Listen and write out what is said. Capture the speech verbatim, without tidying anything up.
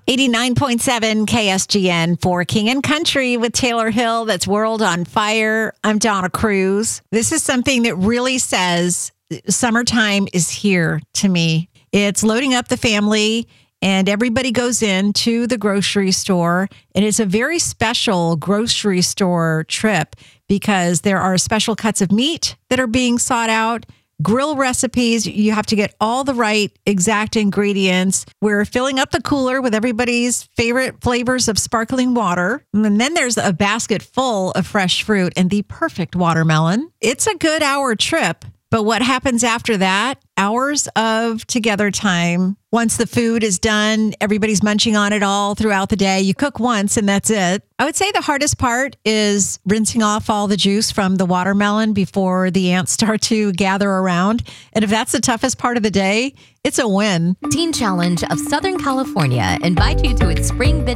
eighty-nine point seven K S G N for King and Country with Taylor Hill. That's World on Fire. I'm Donna Cruz. This is something that really says summertime is here to me. It's loading up the family and everybody goes into the grocery store. And it's a very special grocery store trip because there are special cuts of meat that are being sought out. Grill recipes, you have to get all the right exact ingredients. We're filling up the cooler with everybody's favorite flavors of sparkling water. And then there's a basket full of fresh fruit and the perfect watermelon. It's a good hour trip. But what happens after that? Hours of together time. Once the food is done, everybody's munching on it all throughout the day. You cook once and that's it. I would say the hardest part is rinsing off all the juice from the watermelon before the ants start to gather around. And if that's the toughest part of the day, it's a win. Teen Challenge of Southern California invites you to its spring